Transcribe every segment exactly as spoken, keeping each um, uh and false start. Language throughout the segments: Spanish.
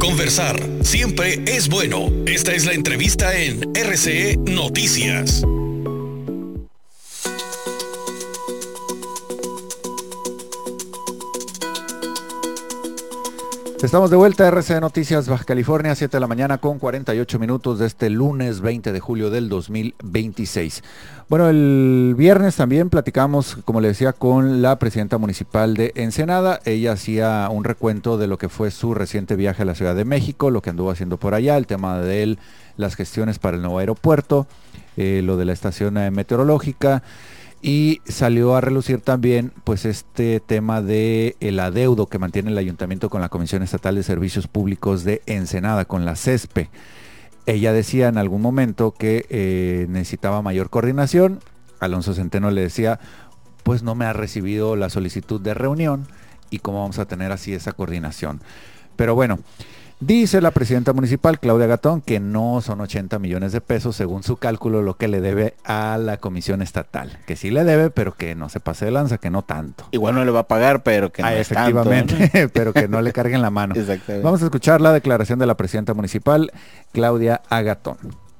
Conversar siempre es bueno. Esta es la entrevista en R C E Noticias. Estamos de vuelta a R C E Noticias Baja California, siete de la mañana con cuarenta y ocho minutos de este lunes veinte de julio del dos mil veintiséis. Bueno, el viernes también platicamos, como le decía, con la presidenta municipal de Ensenada. Ella hacía un recuento de lo que fue su reciente viaje a la Ciudad de México, lo que anduvo haciendo por allá, el tema de él, las gestiones para el nuevo aeropuerto, eh, lo de la estación eh, meteorológica. Y salió a relucir también pues este tema de el adeudo que mantiene el ayuntamiento con la Comisión Estatal de Servicios Públicos de Ensenada, con la C E S P E. Ella decía en algún momento que eh, necesitaba mayor coordinación. Alonso Centeno le decía, pues no me ha recibido la solicitud de reunión y cómo vamos a tener así esa coordinación. Pero bueno, dice la presidenta municipal, Claudia Gatón, que no son ochenta millones de pesos, según su cálculo, lo que le debe a la comisión estatal. Que sí le debe, pero que no se pase de lanza, que no tanto. Igual no le va a pagar, pero que no ah, es efectivamente, tanto, ¿no? Pero que no le carguen la mano. Exactamente. Vamos a escuchar la declaración de la presidenta municipal, Claudia Agatón.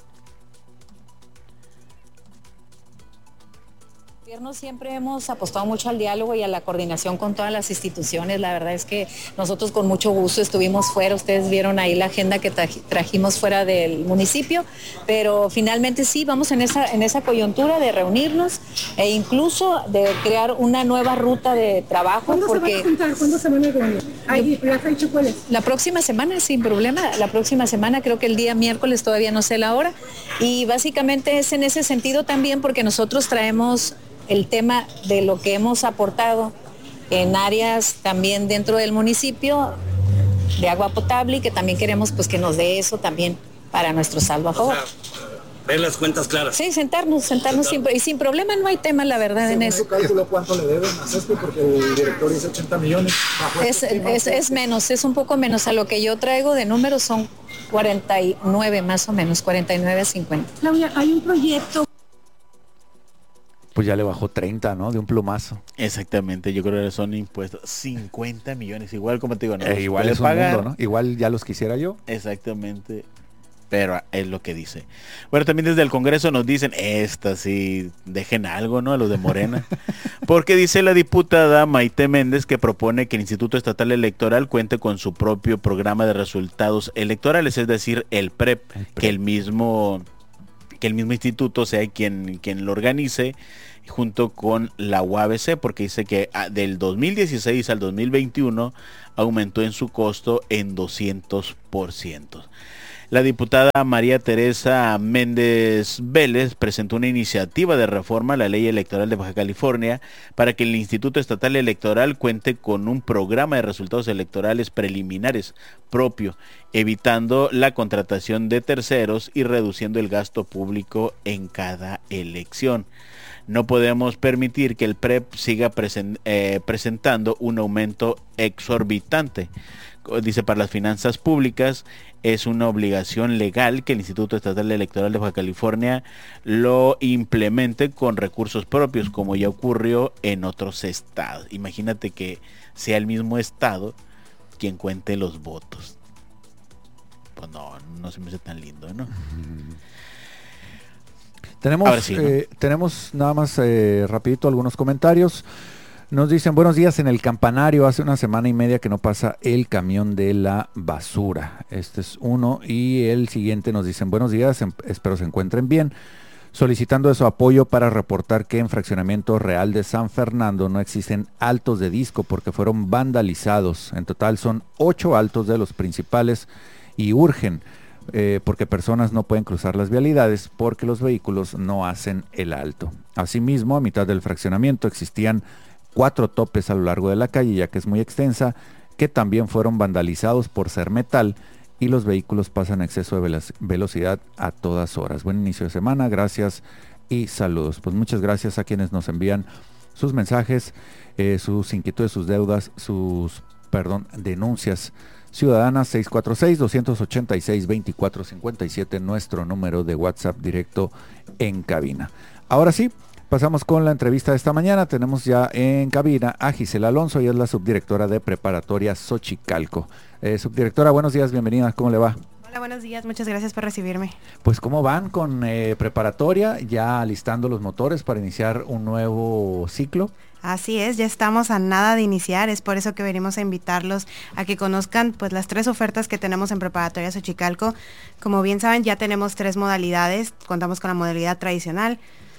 Siempre hemos apostado mucho al diálogo y a la coordinación con todas las instituciones. La verdad es que nosotros con mucho gusto estuvimos fuera. Ustedes vieron ahí la agenda que trajimos fuera del municipio, pero finalmente sí, vamos en esa, en esa coyuntura de reunirnos e incluso de crear una nueva ruta de trabajo. ¿Cuándo porque se van a juntar? ¿Cuándo se van a reunir? Ahí, ¿ya has dicho cuál es? La próxima semana, sin problema. La próxima semana, creo que el día miércoles, todavía no sé la hora. Y básicamente es en ese sentido también porque nosotros traemos el tema de lo que hemos aportado en áreas también dentro del municipio de agua potable y que también queremos pues que nos dé eso también para nuestro salvo a favor. O sea, ver las cuentas claras. Sí, sentarnos, sentarnos sin, y sin problema, no hay tema la verdad en eso. Cálculo cuánto le deben a C E S P E porque el director dice ochenta millones. Es, es, es menos, es un poco menos. A lo que yo traigo de números son cuarenta y nueve más o menos, cuarenta y nueve a cincuenta. Claudia, hay un proyecto. Pues ya le bajó treinta, ¿no? De un plumazo. Exactamente, yo creo que son impuestos cincuenta millones, igual como te digo, no eh, igual es un pagar. mundo, ¿no? Igual ya los quisiera yo. Exactamente, pero es lo que dice. Bueno, también desde el Congreso nos dicen, esta sí, dejen algo, ¿no? A los de Morena. Porque dice la diputada Maite Méndez que propone que el Instituto Estatal Electoral cuente con su propio programa de resultados electorales, es decir, el P R E P, el P R E P. que el mismo... que el mismo instituto sea quien, quien lo organice junto con la U A B C, porque dice que del dos mil dieciséis al dos mil veintiuno aumentó en su costo en doscientos por ciento. La diputada María Teresa Méndez Vélez presentó una iniciativa de reforma a la ley electoral de Baja California para que el Instituto Estatal Electoral cuente con un programa de resultados electorales preliminares propio, evitando la contratación de terceros y reduciendo el gasto público en cada elección. No podemos permitir que el P R E P siga present, eh, presentando un aumento exorbitante. Dice, para las finanzas públicas es una obligación legal que el Instituto Estatal Electoral de Baja California lo implemente con recursos propios, como ya ocurrió en otros estados. Imagínate que sea el mismo estado quien cuente los votos. Pues no, no se me hace tan lindo, ¿no? Tenemos, sí, ¿no? eh, tenemos nada más eh, rapidito algunos comentarios. Nos dicen, buenos días, en el campanario hace una semana y media que no pasa el camión de la basura. Este es uno. Y el siguiente nos dicen, buenos días, em- espero se encuentren bien. Solicitando su apoyo para reportar que en Fraccionamiento Real de San Fernando no existen altos de disco porque fueron vandalizados. En total son ocho altos de los principales y urgen eh, porque personas no pueden cruzar las vialidades porque los vehículos no hacen el alto. Asimismo, a mitad del fraccionamiento existían cuatro topes a lo largo de la calle, ya que es muy extensa, que también fueron vandalizados por ser metal y los vehículos pasan a exceso de velo- velocidad a todas horas. Buen inicio de semana, gracias y saludos. Pues muchas gracias a quienes nos envían sus mensajes, eh, sus inquietudes, sus deudas, sus, perdón, denuncias ciudadanas. Seis cuatro seis, dos ocho seis, dos cuatro cinco siete, nuestro número de WhatsApp directo en cabina. Ahora sí, pasamos con la entrevista de esta mañana. Tenemos ya en cabina a Gisela Alonso, ella es la subdirectora de Preparatoria Xochicalco. Eh, subdirectora, buenos días, bienvenida, ¿cómo le va? Hola, buenos días, muchas gracias por recibirme. Pues ¿cómo van con eh, preparatoria, ya alistando los motores para iniciar un nuevo ciclo? Así es, ya estamos a nada de iniciar, es por eso que venimos a invitarlos a que conozcan pues las tres ofertas que tenemos en Preparatoria Xochicalco. Como bien saben, ya tenemos tres modalidades, contamos con la modalidad tradicional,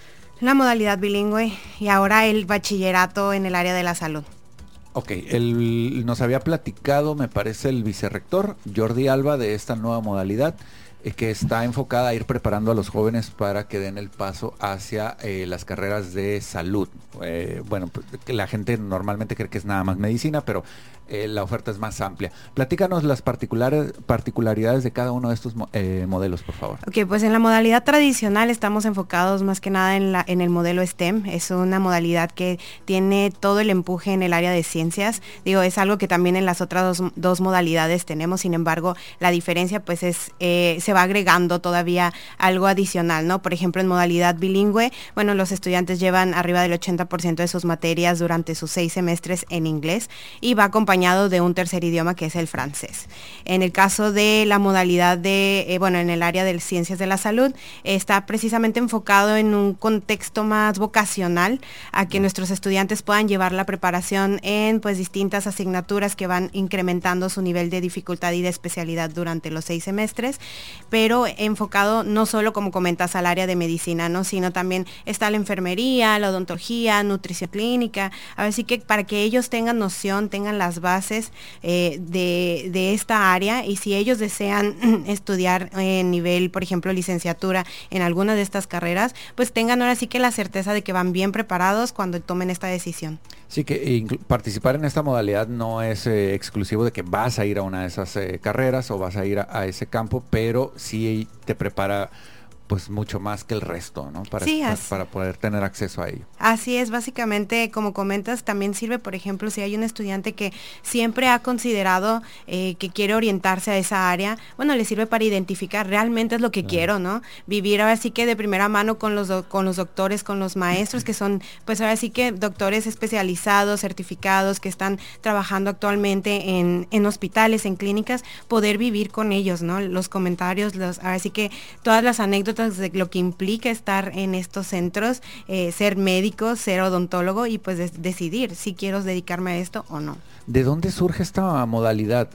la modalidad bilingüe y ahora el bachillerato en el área de la salud. Ok, el, nos había platicado, me parece, el vicerrector Jordi Alba de esta nueva modalidad, eh, que está enfocada a ir preparando a los jóvenes para que den el paso hacia eh, las carreras de salud. Eh, bueno, pues, que la gente normalmente cree que es nada más medicina, pero eh, la oferta es más amplia. Platícanos las particulares, particularidades de cada uno de estos eh, modelos, por favor. Ok, pues en la modalidad tradicional estamos enfocados más que nada en, la, en el modelo STEM. Es una modalidad que tiene todo el empuje en el área de ciencias. Digo, es algo que también en las otras dos, dos modalidades tenemos. Sin embargo, la diferencia pues es, eh, se va agregando todavía algo adicional, ¿no? Por ejemplo, en modalidad bilingüe, bueno, los estudiantes llevan arriba del ochenta por ciento de sus materias durante sus seis semestres en inglés y va acompañado de un tercer idioma que es el francés. En el caso de la modalidad de, eh, bueno, en el área de ciencias de la salud, está precisamente enfocado en un contexto más vocacional, a que nuestros estudiantes puedan llevar la preparación en pues distintas asignaturas que van incrementando su nivel de dificultad y de especialidad durante los seis semestres, pero enfocado no solo, como comentas, al área de medicina, ¿no? Sino también está la enfermería, la odontología, nutrición clínica, así que para que ellos tengan noción, tengan las bases eh, de, de esta área, y si ellos desean estudiar en nivel, por ejemplo, licenciatura en alguna de estas carreras, pues tengan ahora sí que la certeza de que van bien preparados cuando tomen esta decisión. Sí, que participar en esta modalidad no es eh, exclusivo de que vas a ir a una de esas eh, carreras o vas a ir a, a ese campo, pero sí te prepara pues mucho más que el resto, ¿no? Para, sí, para, para poder tener acceso a ello. Así es, básicamente, como comentas, también sirve, por ejemplo, si hay un estudiante que siempre ha considerado eh, que quiere orientarse a esa área, bueno, le sirve para identificar realmente es lo que claro. quiero, ¿no? Vivir ahora sí que de primera mano con los, do, con los doctores, con los maestros, que son, pues ahora sí que doctores especializados, certificados, que están trabajando actualmente en, en hospitales, en clínicas, poder vivir con ellos, ¿no? Los comentarios, los, ahora sí que todas las anécdotas de lo que implica estar en estos centros, eh, ser médico, ser odontólogo y pues de- decidir si quiero dedicarme a esto o no. ¿De dónde surge esta modalidad?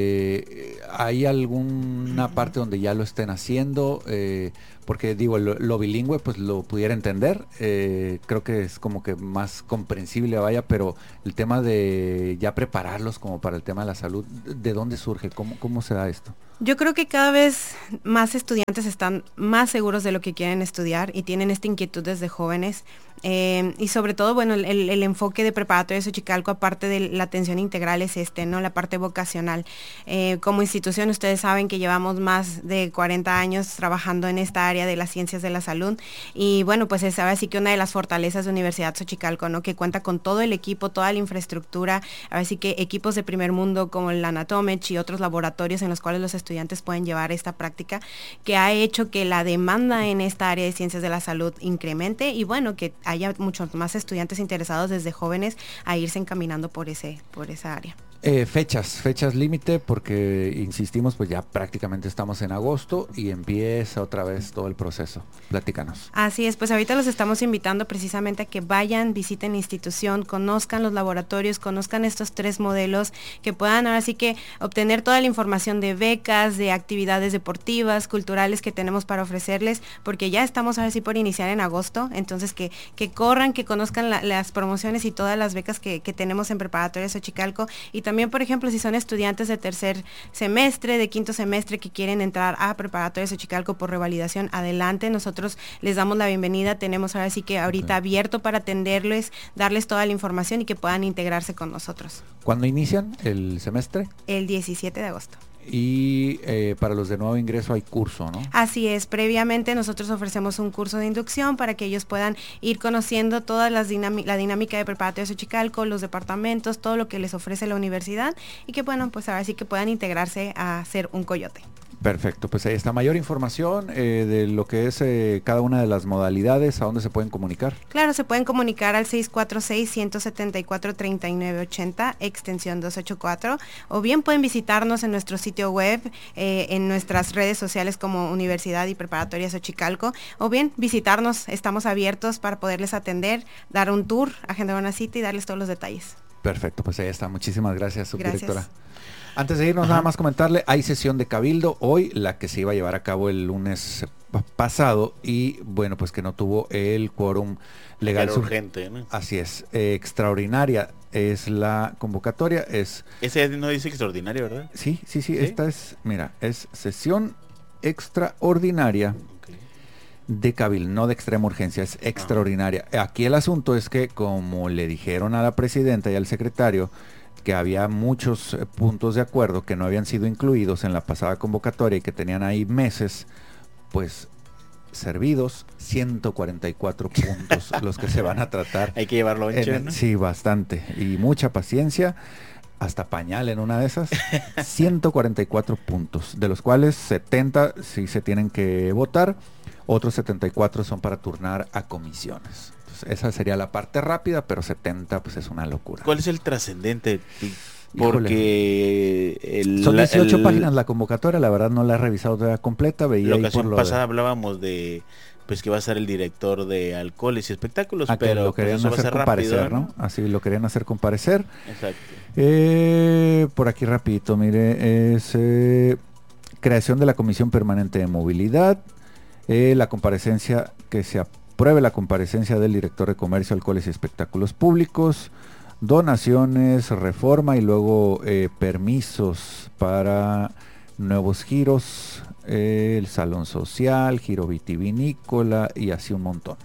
Eh, ¿Hay alguna parte donde ya lo estén haciendo? Eh, porque digo, lo, lo bilingüe pues lo pudiera entender, eh, creo que es como que más comprensible, vaya, pero el tema de ya prepararlos como para el tema de la salud, ¿de dónde surge? ¿Cómo, cómo se da esto? Yo creo que cada vez más estudiantes están más seguros de lo que quieren estudiar y tienen esta inquietud desde jóvenes. Eh, y sobre todo, bueno, el, el, el enfoque de Preparatoria Xochicalco, aparte de la atención integral, es este, ¿no? La parte vocacional. Eh, como institución, ustedes saben que llevamos más de cuarenta años trabajando en esta área de las ciencias de la salud. Y bueno, pues es ahora sí que una de las fortalezas de Universidad Xochicalco, ¿no? Que cuenta con todo el equipo, toda la infraestructura, ahora sí que equipos de primer mundo como el Anatomech y otros laboratorios en los cuales los estudiantes pueden llevar esta práctica, que ha hecho que la demanda en esta área de ciencias de la salud incremente y bueno, que haya muchos más estudiantes interesados desde jóvenes a irse encaminando por ese, por esa área. Eh, fechas, fechas límite, porque insistimos, pues ya prácticamente estamos en agosto y empieza otra vez todo el proceso. Platícanos. Así es, pues ahorita los estamos invitando precisamente a que vayan, visiten la institución, conozcan los laboratorios, conozcan estos tres modelos, que puedan ahora sí que obtener toda la información de becas, de actividades deportivas, culturales que tenemos para ofrecerles, porque ya estamos ahora sí por iniciar en agosto, entonces que, que corran, que conozcan la, las promociones y todas las becas que, que tenemos en Preparatoria Xochicalco. Y también, por ejemplo, si son estudiantes de tercer semestre, de quinto semestre que quieren entrar a Preparatoria Xochicalco por revalidación, adelante, nosotros les damos la bienvenida, tenemos ahora sí que ahorita okay. abierto para atenderles, darles toda la información y que puedan integrarse con nosotros. ¿Cuándo inician el semestre? El diecisiete de agosto. Y eh, para los de nuevo ingreso hay curso, ¿no? Así es, previamente nosotros ofrecemos un curso de inducción para que ellos puedan ir conociendo toda las dinam- la dinámica de Preparatoria Xochicalco, los departamentos, todo lo que les ofrece la universidad y que bueno, pues ahora sí que puedan integrarse a ser un coyote. Perfecto, pues ahí está mayor información eh, de lo que es eh, cada una de las modalidades, a dónde se pueden comunicar. Claro, se pueden comunicar al seis cuatro seis, uno siete cuatro, tres nueve ocho cero, extensión doscientos ochenta y cuatro, o bien pueden visitarnos en nuestro sitio web, eh, en nuestras redes sociales como Universidad y Preparatoria Xochicalco, o bien visitarnos, estamos abiertos para poderles atender, dar un tour, agendar una cita y darles todos los detalles. Perfecto, pues ahí está, muchísimas gracias, subdirectora. Gracias. Antes de irnos, Ajá. nada más comentarle, hay sesión de Cabildo hoy, la que se iba a llevar a cabo el lunes pasado y bueno, pues que no tuvo el quórum legal. Era urgente, ¿no? Así es, eh, extraordinaria es la convocatoria, es... Ese no dice extraordinaria, ¿verdad? Sí, sí, sí, ¿Sí? Esta es, mira, es sesión extraordinaria okay. de Cabildo, no de extrema urgencia, es extraordinaria. Ah. Aquí el asunto es que como le dijeron a la presidenta y al secretario, que había muchos eh, puntos de acuerdo que no habían sido incluidos en la pasada convocatoria y que tenían ahí meses, pues servidos ciento cuarenta y cuatro puntos los que se van a tratar. Hay que llevarlo en el, ¿no? Sí, bastante. Y mucha paciencia, hasta pañal en una de esas. ciento cuarenta y cuatro puntos, de los cuales setenta sí se tienen que votar, otros setenta y cuatro son para turnar a comisiones. Esa sería la parte rápida, pero setenta pues es una locura. ¿Cuál es el trascendente? Porque el, son dieciocho el, páginas la convocatoria, la verdad no la he revisado todavía completa. Veía la ocasión pasada de... hablábamos de pues que va a ser el director de alcoholes y espectáculos, ah, pero lo querían pues hacer comparecer, rápido, ¿no? Así lo querían hacer comparecer. Exacto. Eh, por aquí rapidito, mire, es eh, creación de la Comisión Permanente de Movilidad, eh, la comparecencia que se apruebe la comparecencia del director de Comercio, Alcoholes y Espectáculos Públicos, donaciones, reforma y luego eh, permisos para nuevos giros, eh, el salón social, giro vitivinícola y así un montón.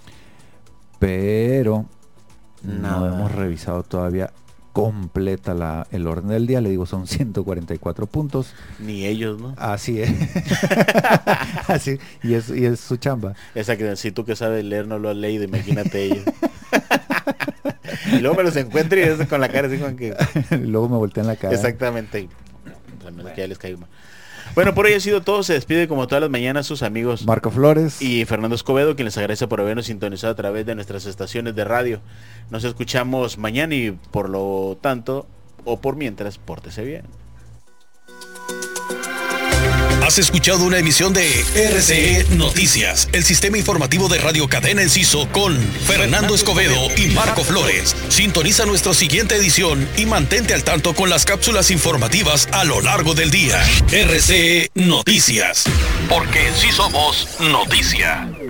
Pero no, no hemos revisado todavía completa la, el orden del día, le digo, son ciento cuarenta y cuatro puntos. Ni ellos, ¿no? Así es. Así, y es, y es su chamba. Exacto, si tú que sabes leer no lo has leído, imagínate ellos. Y luego me los encuentro y es con la cara así como que... luego me voltean la cara. Exactamente. Bueno. Que ya les caigo mal. Bueno, por hoy ha sido todo. Se despide como todas las mañanas sus amigos Marco Flores y Fernando Escobedo, quien les agradece por habernos sintonizado a través de nuestras estaciones de radio. Nos escuchamos mañana y por lo tanto, o por mientras, pórtese bien. Has escuchado una emisión de R C E Noticias, el sistema informativo de Radio Cadena Enciso con Fernando Escobedo y Marco Flores. Sintoniza nuestra siguiente edición y mantente al tanto con las cápsulas informativas a lo largo del día. R C E Noticias, porque sí somos noticia.